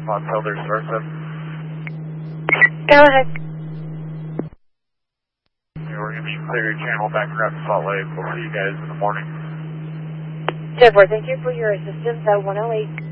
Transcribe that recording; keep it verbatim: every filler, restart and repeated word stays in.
Montel, there's Star seven. Go ahead. Yeah, we're going to be clear your channel back around Salt Lake. We'll see you guys in the morning. Jennifer, thank you for your assistance at one oh eight.